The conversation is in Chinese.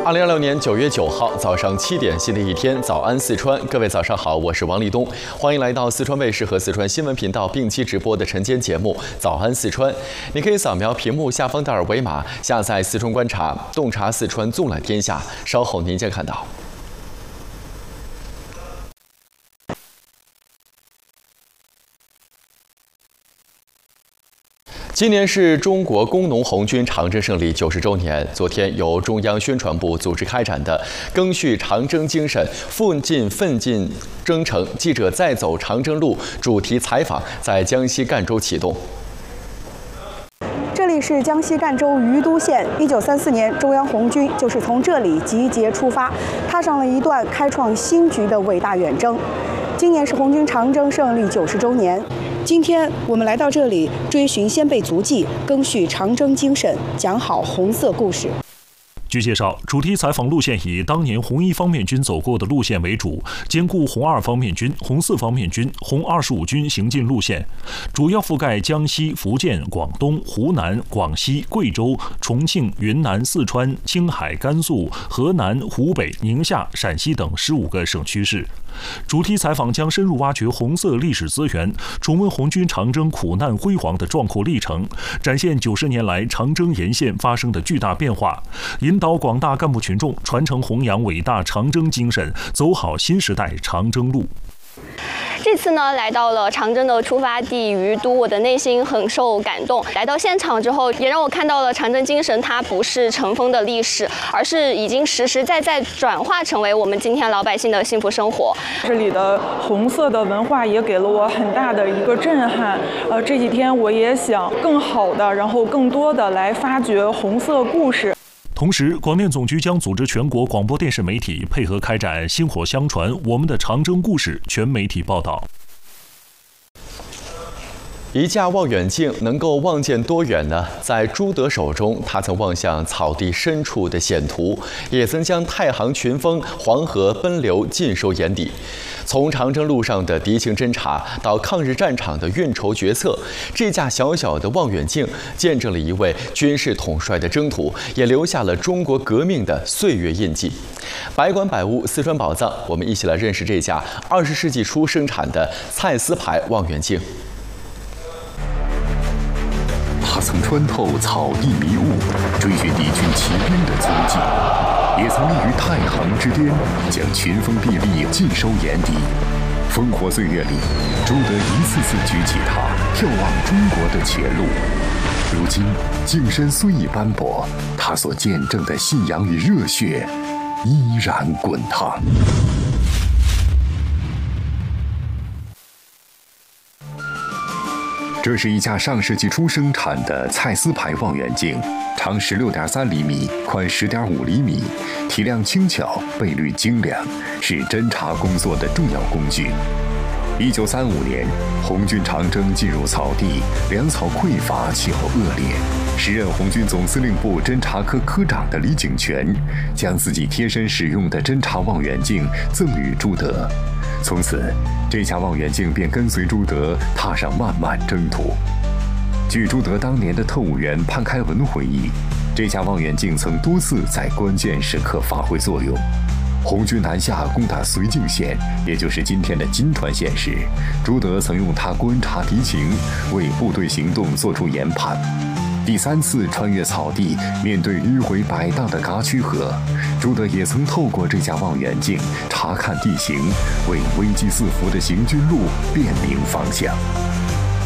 2026年9月9号早上7点，新的一天，早安四川，各位早上好，我是王立东，欢迎来到四川卫视和四川新闻频道并期直播的晨间节目《早安四川》。你可以扫描屏幕下方的二维码，下载四川观察，洞察四川，纵览天下。稍后您将看到。今年是中国工农红军长征胜利90周年。昨天，由中央宣传部组织开展的“赓续长征精神，奋进征程”记者再走长征路主题采访在江西赣州启动。 这里是江西赣州余都县。1934年，中央红军就是从这里集结出发，踏上了一段开创新局的伟大远征。今年是红军长征胜利90周年。今天我们来到这里，追寻先辈足迹，赓续长征精神，讲好红色故事。 据介绍，主题采访路线以当年红一方面军走过的路线为主，兼顾红二方面军、红四方面军、红25军行进路线，主要覆盖江西、福建、广东、湖南、广西、贵州、重庆、云南、四川、青海、甘肃、河南、湖北、宁夏、陕西等15个省区市。主题采访将深入挖掘红色历史资源，重温红军长征苦难辉煌的壮阔历程，展现90年来长征沿线发生的巨大变化，引导广大干部群众传承弘扬伟大长征精神，走好新时代长征路。 这次呢，来到了长征的出发地余都，我的内心很受感动。来到现场之后，也让我看到了长征精神，它不是尘封的历史，而是已经实实在在转化成为我们今天老百姓的幸福生活。 这里的红色的文化也给了我很大的一个震撼。这几天我也想更好的，然后更多的来发掘红色故事。 同时，广电总局将组织全国广播电视媒体配合开展“薪火相传我们的长征故事”全媒体报道。 一架望远镜能够望见多远呢？在朱德手中，他曾望向草地深处的险途，也曾将太行群峰、黄河奔流尽收眼底。从长征路上的敌情侦察到抗日战场的运筹决策，这架小小的望远镜见证了一位军事统帅的征途，也留下了中国革命的岁月印记。百馆百物，四川宝藏，我们一起来认识这架20世纪初生产的蔡司牌望远镜。 它曾穿透草地迷雾，追寻敌军骑兵的踪迹，也曾立于太行之巅，将群峰壁立尽收眼底。烽火岁月里，朱德一次次举起它，眺望中国的前路。如今，镜身虽已斑驳，他所见证的信仰与热血依然滚烫。这是一架上世纪初生产的蔡司牌望远镜，长16.3厘米，宽10.5厘米，体量轻巧，倍率精良，是侦察工作的重要工具。1935年，红军长征进入草地，粮草匮乏，气候恶劣。时任红军总司令部侦察科科长的李井泉，将自己贴身使用的侦察望远镜赠予朱德。从此，这架望远镜便跟随朱德踏上漫漫征途。据朱德当年的特务员潘开文回忆，这架望远镜曾多次在关键时刻发挥作用。红军南下攻打绥靖县，也就是今天的金川县时，朱德曾用它观察敌情，为部队行动做出研判。第3次穿越草地，面对迂回摆荡的嘎曲河，朱德也曾透过这架望远镜查看地形，为危机四伏的行军路辨明方向。